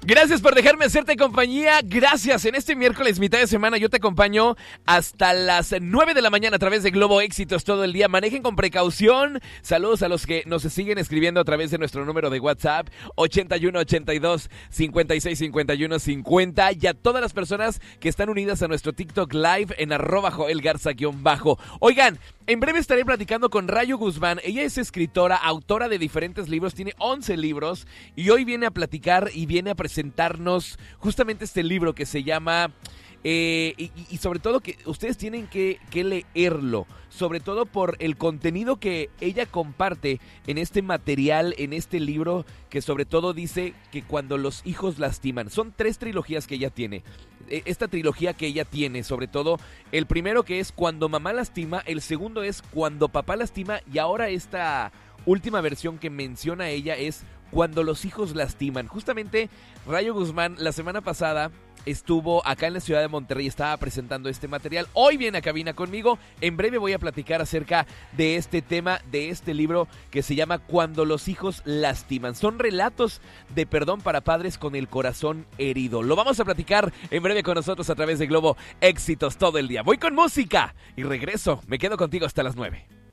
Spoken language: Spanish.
Gracias por dejarme hacerte compañía. Gracias. En este miércoles, mitad de semana, yo te acompaño hasta las 9 de la mañana a través de Globo Éxitos todo el día. Manejen con precaución. Saludos a los que nos siguen escribiendo a través de nuestro número de WhatsApp 81 82 56 51 50 y a todas las personas que están unidas a nuestro TikTok Live en @JoelGarza_. Oigan, en breve estaré platicando con Rayo Guzmán. Ella es escritora, autora de diferentes libros, tiene 11 libros y hoy viene a platicar y viene a presentarnos justamente este libro que se llama... y sobre todo que ustedes tienen que leerlo, sobre todo por el contenido que ella comparte en este material, en este libro, que sobre todo dice que cuando los hijos lastiman. Son 3 trilogías que ella tiene. Esta trilogía que ella tiene, sobre todo, el primero que es Cuando mamá lastima, el segundo es Cuando papá lastima y ahora esta última versión que menciona ella es Cuando los hijos lastiman. Justamente Rayo Guzmán la semana pasada estuvo acá en la ciudad de Monterrey, estaba presentando este material. Hoy viene a cabina conmigo. En breve voy a platicar acerca de este tema, de este libro que se llama Cuando los hijos lastiman. Son relatos de perdón para padres con el corazón herido. Lo vamos a platicar en breve con nosotros a través de Globo Éxitos todo el día. Voy con música y regreso. Me quedo contigo hasta las 9.